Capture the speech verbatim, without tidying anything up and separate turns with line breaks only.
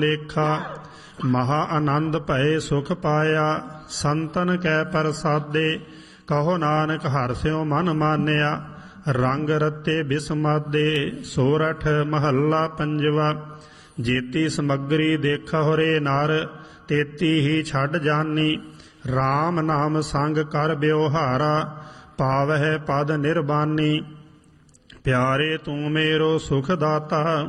ਲੇਖਾ। ਮਹਾ ਆਨੰਦ ਭਏ ਸੁਖ ਪਾਇਆ, ਸੰਤਨ ਕੈ ਪ੍ਰਸਾਦੇ। ਕਹੋ ਨਾਨਕ ਹਰਿ ਸਿਉ ਮਨ ਮਾਨਿਆ, ਰੰਗ ਰਤੇ ਬਿਸਮਾਦੇ। ਸੋਰਠ ਮਹੱਲਾ ਪੰਜਵਾ। ਜੇਤੀ ਸਮੱਗਰੀ ਦੇਖਹੁ ਰੇ ਨਰ, ਤੇਤੀ ਹੀ ਛੱਡ ਜਾਨੀ। ਰਾਮ ਨਾਮ ਸੰਗ ਕਰ ਬਿਵਹਾਰਾ, ਪਾਵਹਿ ਪਦ ਨਿਰਬਾਨੀ। ਪਿਆਰੇ ਤੂੰ ਮੇਰੋ ਸੁਖ ਦਾਤਾ,